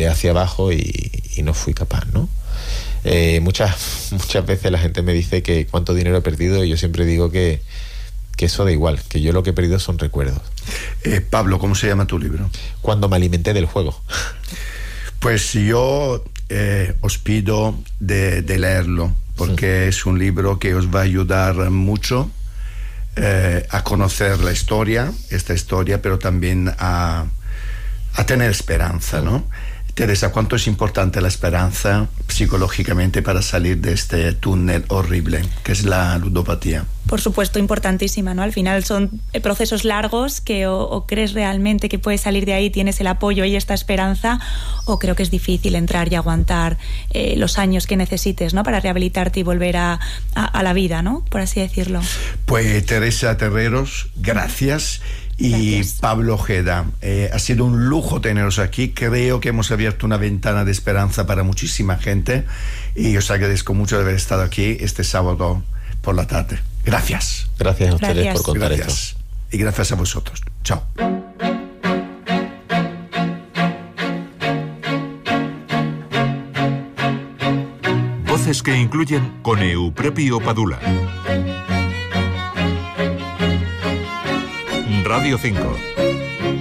miré hacia abajo y no fui capaz, ¿no? Muchas veces la gente me dice que cuánto dinero he perdido, y yo siempre digo que eso da igual, que yo lo que he perdido son recuerdos. Pablo, ¿cómo se llama tu libro? Cuando me alimenté del juego. Pues yo os pido de leerlo, porque es un libro que os va a ayudar mucho a conocer esta historia, pero también a tener esperanza, ¿no? Teresa, ¿cuánto es importante la esperanza psicológicamente para salir de este túnel horrible que es la ludopatía? Por supuesto, importantísima, ¿no? Al final son procesos largos que o crees realmente que puedes salir de ahí, tienes el apoyo y esta esperanza, o creo que es difícil entrar y aguantar los años que necesites, ¿no? Para rehabilitarte y volver a la vida, ¿no? Por así decirlo. Pues Teresa Terreros, gracias. Y Gracias. Pablo Ojeda, ha sido un lujo teneros aquí. Creo que hemos abierto una ventana de esperanza para muchísima gente y os agradezco mucho de haber estado aquí este sábado por la tarde. Gracias. Gracias a ustedes Gracias. por contar Gracias. esto. Y gracias a vosotros. Chao. Voces que incluyen con Eupropio Padula. Radio 5.